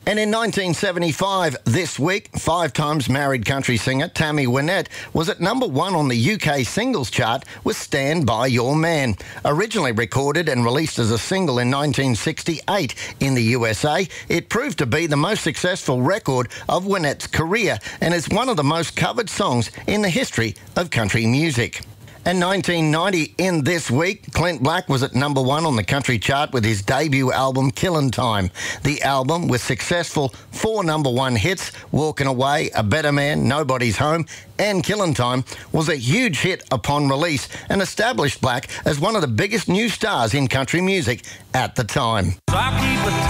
And in 1975, this week, 5 times married country singer Tammy Wynette was at number 1 on the UK singles chart with Stand By Your Man. Originally recorded and released as a single in 1968 in the USA, it proved to be the most successful record of Wynette's career and is one of the most covered songs in the history of country music. And 1990, in this week, Clint Black was at number 1 on the country chart with his debut album, Killin' Time. The album, with successful 4 number 1 hits, Walking Away, A Better Man, Nobody's Home, and Killin' Time, was a huge hit upon release and established Black as one of the biggest new stars in country music at the time.